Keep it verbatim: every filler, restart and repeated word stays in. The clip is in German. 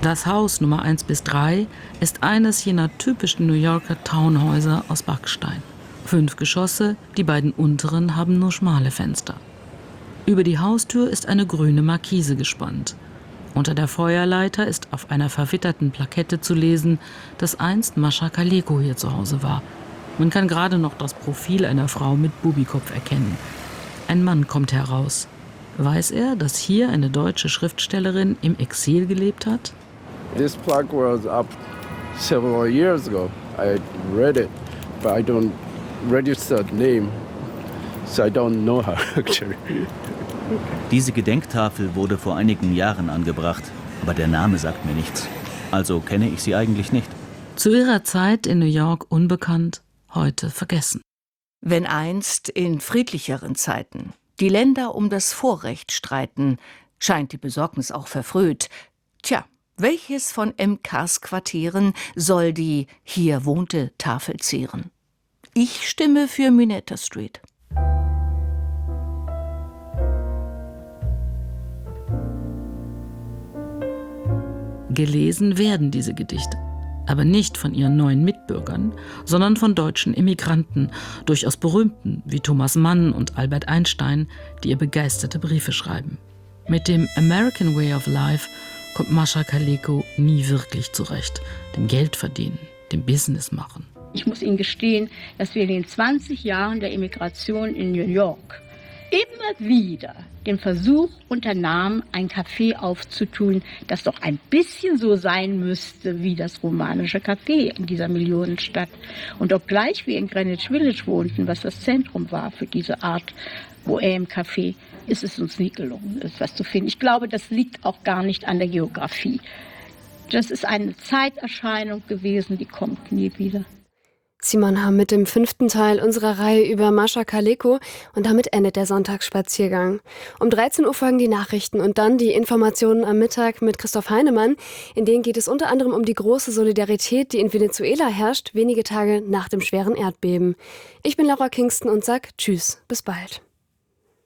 Das Haus Nummer eins bis drei ist eines jener typischen New Yorker Townhäuser aus Backstein. Fünf Geschosse, die beiden unteren haben nur schmale Fenster. Über die Haustür ist eine grüne Markise gespannt. Unter der Feuerleiter ist auf einer verwitterten Plakette zu lesen, dass einst Mascha Kaleko hier zu Hause war. Man kann gerade noch das Profil einer Frau mit Bubikopf erkennen. Ein Mann kommt heraus. Weiß er, dass hier eine deutsche Schriftstellerin im Exil gelebt hat? This plaque was up several years ago. I read it, but I don't register the name, so I don't know her actually. Diese Gedenktafel wurde vor einigen Jahren angebracht, aber der Name sagt mir nichts. Also kenne ich sie eigentlich nicht. Zu ihrer Zeit in New York unbekannt, heute vergessen. Wenn einst in friedlicheren Zeiten die Länder um das Vorrecht streiten, scheint die Besorgnis auch verfrüht. Tja, welches von M Ks Quartieren soll die Hier wohnte Tafel zieren? Ich stimme für Minetta Street. Gelesen werden diese Gedichte, aber nicht von ihren neuen Mitbürgern, sondern von deutschen Immigranten, durchaus berühmten wie Thomas Mann und Albert Einstein, die ihr begeisterte Briefe schreiben. Mit dem American Way of Life kommt Mascha Kaleko nie wirklich zurecht. Dem Geld verdienen, dem Business machen. Ich muss Ihnen gestehen, dass wir in den zwanzig Jahren der Immigration in New York immer wieder den Versuch unternahmen, ein Café aufzutun, das doch ein bisschen so sein müsste wie das romanische Café in dieser Millionenstadt. Und obgleich wir in Greenwich Village wohnten, was das Zentrum war für diese Art Bohème-Café, ist es uns nie gelungen, etwas zu finden. Ich glaube, das liegt auch gar nicht an der Geografie. Das ist eine Zeiterscheinung gewesen, die kommt nie wieder. Simon Hamm mit dem fünften Teil unserer Reihe über Mascha Kaleko und damit endet der Sonntagsspaziergang. Um dreizehn Uhr folgen die Nachrichten und dann die Informationen am Mittag mit Christoph Heinemann. In denen geht es unter anderem um die große Solidarität, die in Venezuela herrscht, wenige Tage nach dem schweren Erdbeben. Ich bin Laura Kingston und sag Tschüss, bis bald.